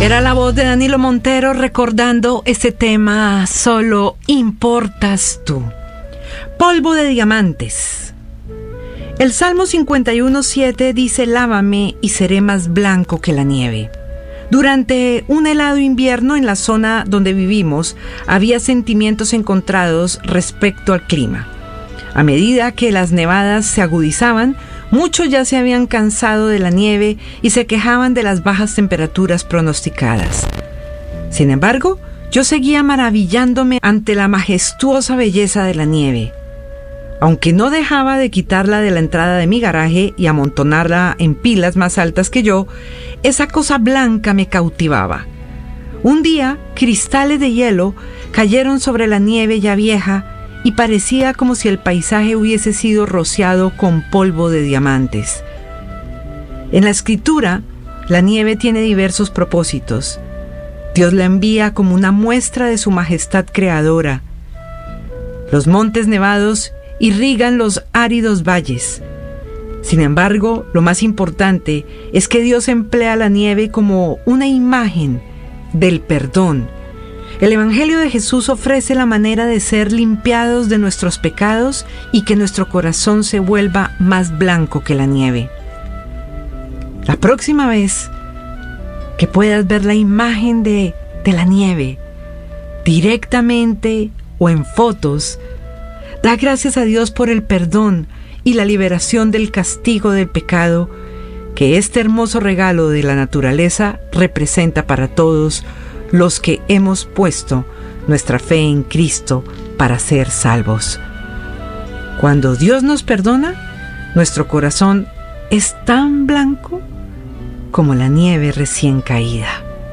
Era la voz de Danilo Montero recordando ese tema Solo importas tú. Polvo de diamantes. El Salmo 51:7 dice: lávame y seré más blanco que la nieve. Durante un helado invierno en la zona donde vivimos, había sentimientos encontrados respecto al clima. A medida que las nevadas se agudizaban, muchos ya se habían cansado de la nieve y se quejaban de las bajas temperaturas pronosticadas. Sin embargo, yo seguía maravillándome ante la majestuosa belleza de la nieve. Aunque no dejaba de quitarla de la entrada de mi garaje y amontonarla en pilas más altas que yo, esa cosa blanca me cautivaba. Un día, cristales de hielo cayeron sobre la nieve ya vieja y parecía como si el paisaje hubiese sido rociado con polvo de diamantes. En la Escritura, la nieve tiene diversos propósitos. Dios la envía como una muestra de su majestad creadora. Los montes nevados irrigan los áridos valles. Sin embargo, lo más importante es que Dios emplea la nieve como una imagen del perdón. El Evangelio de Jesús ofrece la manera de ser limpiados de nuestros pecados y que nuestro corazón se vuelva más blanco que la nieve. La próxima vez que puedas ver la imagen de la nieve directamente o en fotos, da gracias a Dios por el perdón y la liberación del castigo del pecado que este hermoso regalo de la naturaleza representa para todos los que hemos puesto nuestra fe en Cristo para ser salvos. Cuando Dios nos perdona, nuestro corazón es tan blanco como la nieve recién caída.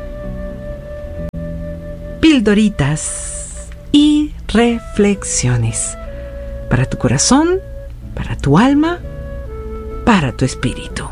Pildoritas y reflexiones para tu corazón, para tu alma, para tu espíritu.